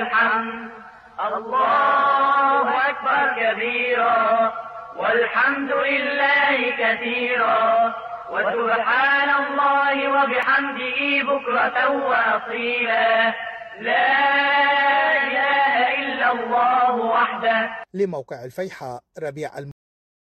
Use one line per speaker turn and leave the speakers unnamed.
الحمد. الله أكبر كبيرا والحمد لله كثيرا وسبحان الله وبحمده بكرة وأصيلا لا إله إلا الله وحده.
لموقع الفيحاء ربيع